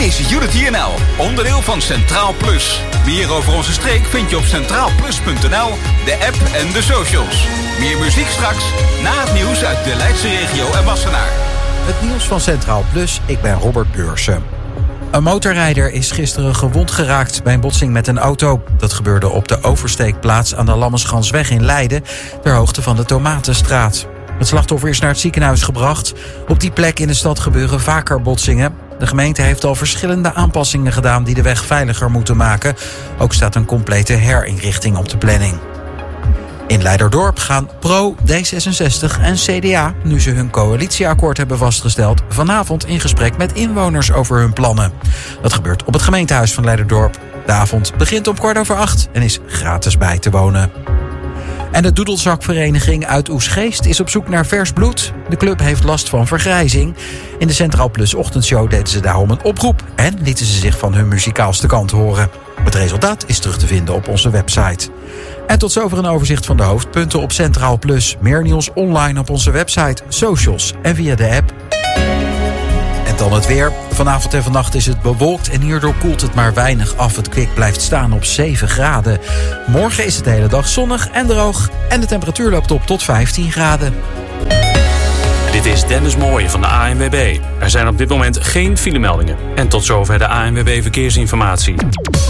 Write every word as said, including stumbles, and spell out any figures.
is Unity N L, onderdeel van Centraal Plus. Meer over onze streek vind je op centraal plus punt n l, de app en de socials. Meer muziek straks, na het nieuws uit de Leidse regio en Wassenaar. Het nieuws van Centraal Plus, ik ben Robert Beursen. Een motorrijder is gisteren gewond geraakt bij een botsing met een auto. Dat gebeurde op de oversteekplaats aan de Lammenschans-weg in Leiden, ter hoogte van de Tomatenstraat. Het slachtoffer is naar het ziekenhuis gebracht. Op die plek in de stad gebeuren vaker botsingen. De gemeente heeft al verschillende aanpassingen gedaan die de weg veiliger moeten maken. Ook staat een complete herinrichting op de planning. In Leiderdorp gaan Pro, D zesenzestig en C D A, nu ze hun coalitieakkoord hebben vastgesteld, vanavond in gesprek met inwoners over hun plannen. Dat gebeurt op het gemeentehuis van Leiderdorp. De avond begint om kwart over acht en is gratis bij te wonen. En de Doedelzakvereniging uit Oesgeest is op zoek naar vers bloed. De club heeft last van vergrijzing. In de Centraal Plus ochtendshow deden ze daarom een oproep en lieten ze zich van hun muzikaalste kant horen. Het resultaat is terug te vinden op onze website. En tot zover een overzicht van de hoofdpunten op Centraal Plus. Meer nieuws online op onze website, socials en via de app. En dan het weer. Vanavond en vannacht is het bewolkt en hierdoor koelt het maar weinig af. Het kwik blijft staan op zeven graden. Morgen is het de hele dag zonnig en droog. En de temperatuur loopt op tot vijftien graden. Dit is Dennis Mooij van de A N W B. Er zijn op dit moment geen filemeldingen. En tot zover de A N W B Verkeersinformatie.